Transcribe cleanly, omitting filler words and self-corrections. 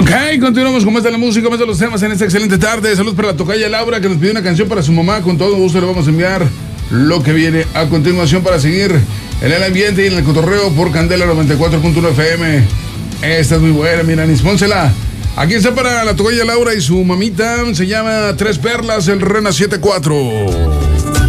Ok, continuamos con más de la música, más de los temas en esta excelente tarde. Saludos para la tocaya Laura, que nos pidió una canción para su mamá. Con todo gusto le vamos a enviar lo que viene a continuación para seguir en el ambiente y en el cotorreo por Candela 94.1 FM. Esta es muy buena, mira, pónsela. Aquí está para la tocaya Laura y su mamita. Se llama Tres Perlas, el Rena 74.